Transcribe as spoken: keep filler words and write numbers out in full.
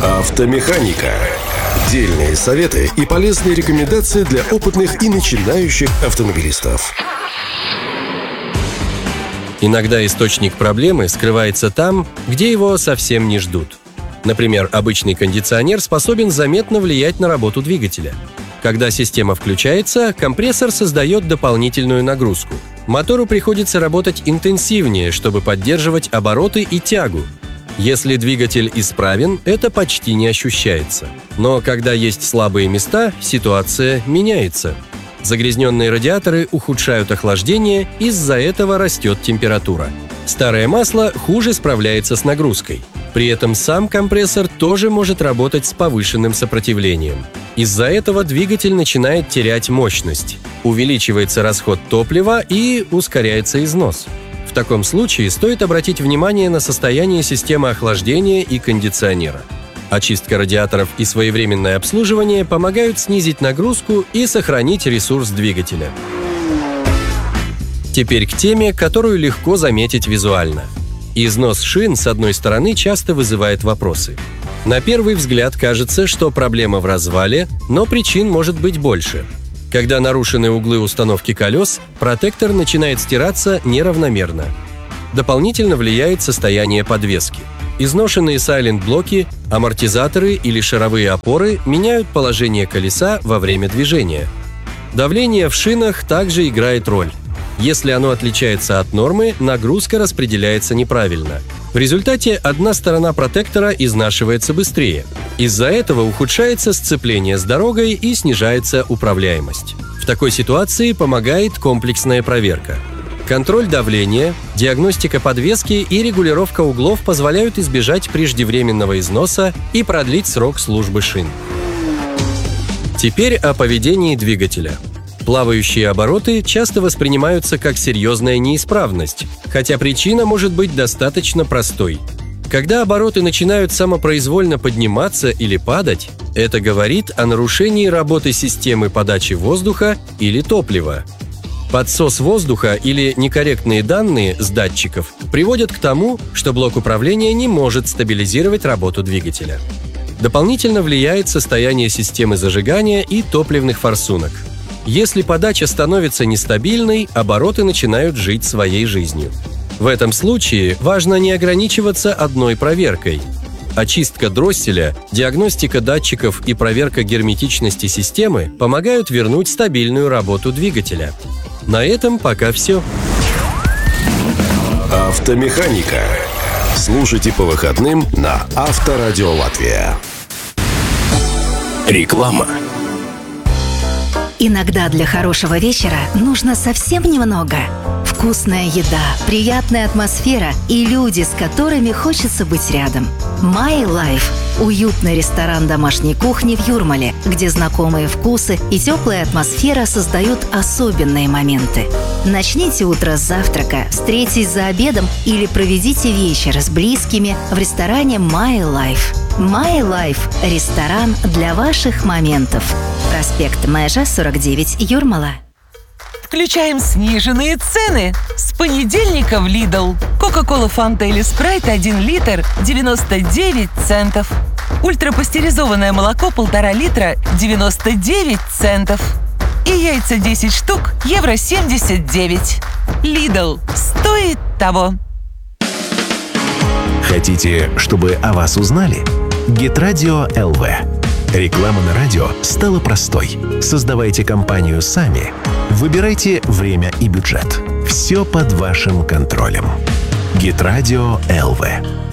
Автомеханика. Дельные советы и полезные рекомендации для опытных и начинающих автомобилистов. Иногда источник проблемы скрывается там, где его совсем не ждут. Например, обычный кондиционер способен заметно влиять на работу двигателя. Когда система включается, компрессор создает дополнительную нагрузку. Мотору приходится работать интенсивнее, чтобы поддерживать обороты и тягу. Если двигатель исправен, это почти не ощущается. Но когда есть слабые места, ситуация меняется. Загрязненные радиаторы ухудшают охлаждение, из-за этого растет температура. Старое масло хуже справляется с нагрузкой. При этом сам компрессор тоже может работать с повышенным сопротивлением. Из-за этого двигатель начинает терять мощность. Увеличивается расход топлива и ускоряется износ. В таком случае стоит обратить внимание на состояние системы охлаждения и кондиционера. Очистка радиаторов и своевременное обслуживание помогают снизить нагрузку и сохранить ресурс двигателя. Теперь к теме, которую легко заметить визуально. Износ шин, с одной стороны, часто вызывает вопросы. На первый взгляд кажется, что проблема в развале, но причин может быть больше. Когда нарушены углы установки колес, протектор начинает стираться неравномерно. Дополнительно влияет состояние подвески. Изношенные сайлент-блоки, амортизаторы или шаровые опоры меняют положение колеса во время движения. Давление в шинах также играет роль. Если оно отличается от нормы, нагрузка распределяется неправильно. В результате одна сторона протектора изнашивается быстрее. Из-за этого ухудшается сцепление с дорогой и снижается управляемость. В такой ситуации помогает комплексная проверка. Контроль давления, диагностика подвески и регулировка углов позволяют избежать преждевременного износа и продлить срок службы шин. Теперь о поведении двигателя. Плавающие обороты часто воспринимаются как серьезная неисправность, хотя причина может быть достаточно простой. Когда обороты начинают самопроизвольно подниматься или падать, это говорит о нарушении работы системы подачи воздуха или топлива. Подсос воздуха или некорректные данные с датчиков приводят к тому, что блок управления не может стабилизировать работу двигателя. Дополнительно влияет состояние системы зажигания и топливных форсунок. Если подача становится нестабильной, обороты начинают жить своей жизнью. В этом случае важно не ограничиваться одной проверкой. Очистка дросселя, диагностика датчиков и проверка герметичности системы помогают вернуть стабильную работу двигателя. На этом пока все. Автомеханика. Слушайте по выходным на Авторадио Латвия. Реклама. Иногда для хорошего вечера нужно совсем немного. Вкусная еда, приятная атмосфера и люди, с которыми хочется быть рядом. My Life – уютный ресторан домашней кухни в Юрмале, где знакомые вкусы и теплая атмосфера создают особенные моменты. Начните утро с завтрака, встретитесь за обедом или проведите вечер с близкими в ресторане My Life. My Life – ресторан для ваших моментов. Проспект Межа, сорок девять, Юрмала. Включаем сниженные цены. С понедельника в Lidl. Кока-кола, Фанта или Спрайт один литр девяносто девять центов. Ультрапастеризованное молоко полтора литра девяносто девять центов. И яйца десять штук евро семьдесят девять. Lidl. Стоит того. Хотите, чтобы о вас узнали? Гитрадио эл ви. Реклама на радио стала простой. Создавайте компанию сами. Выбирайте время и бюджет. Все под вашим контролем. Гитрадио эл ви.